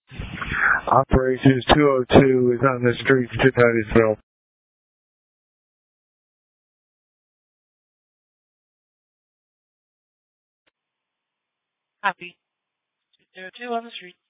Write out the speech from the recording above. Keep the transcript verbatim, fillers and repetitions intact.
Operations two oh two is on the streets in Titusville. Copy. two oh two on the street.